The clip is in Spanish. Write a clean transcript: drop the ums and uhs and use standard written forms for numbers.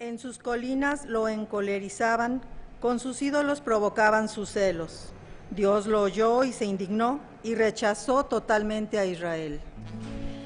En sus colinas lo encolerizaban, con sus ídolos provocaban sus celos. Dios lo oyó y se indignó y rechazó totalmente a Israel.